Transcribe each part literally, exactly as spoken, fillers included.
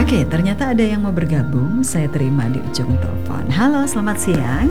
Oke, ternyata ada yang mau bergabung. Saya terima di ujung telepon. Halo, selamat siang.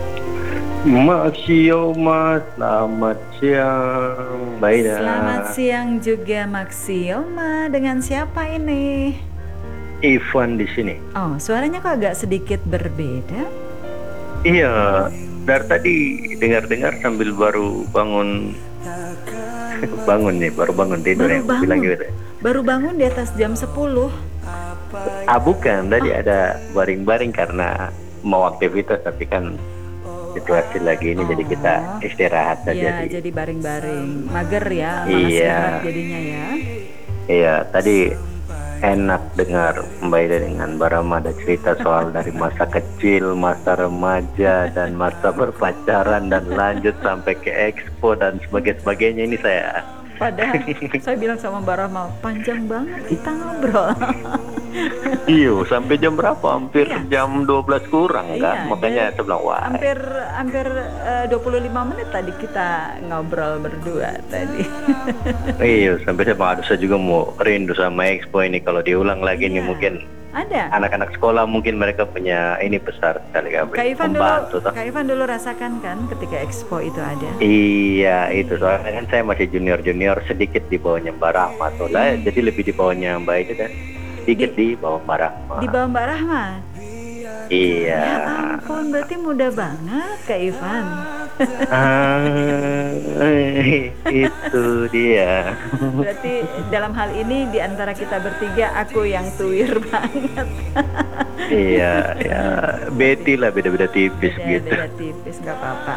Maksioma, selamat siang, Mbak Ida. Selamat siang juga Maksioma. Dengan siapa ini? Ivan di sini. Oh, suaranya kok agak sedikit berbeda? Iya, dari tadi dengar-dengar sambil baru bangun, bangun nih, baru bangun tidur Baru ya, bilang bangun. gitu. Baru bangun di atas jam sepuluh. Ah bukan, tadi ada baring-baring karena mau aktivitas, tapi kan situasi lagi ini jadi kita istirahat saja Iya, di. jadi baring-baring. Mager ya, malas istirahat Iya, jadinya ya. iya, tadi enak dengar Mbak Ida dengan Mbak Rama ada cerita soal dari masa kecil, masa remaja, dan masa berpacaran, dan lanjut sampai ke Expo dan sebagainya. Ini saya. Padahal saya bilang sama Mbak Rahma, panjang banget kita ngobrol. Iyo, sampai jam berapa? Hampir Iya. jam dua belas kurang Iya, kan? Makanya dari- saya bilang, wah. hampir hampir eh, dua puluh lima menit tadi kita ngobrol berdua tadi. Iya, sampai saya mau, aduh, saya juga mau rindu sama Expo ini. Kalau diulang lagi nih Iya. mungkin Ada. anak-anak sekolah mungkin mereka punya ini besar sekali kan, Kak Ivan dulu, membantu toh. Kak Ivan dulu rasakan kan ketika Expo itu ada. Iya, itu soalnya kan saya masih junior-junior, sedikit di bawahnya Mbak Rahma tuh lah, jadi lebih di bawahnya Mbak itu kan, sedikit di, bawah Mbak Rahma. Di bawah Mbak Rahma. Iya. Ya ampun, berarti muda banget Kak Ivan. Ah, itu dia. Berarti dalam hal ini di antara kita bertiga aku yang tuir banget. Iya, ya Betty lah, beda-beda tipis gitu. Beda-beda tipis, nggak apa-apa.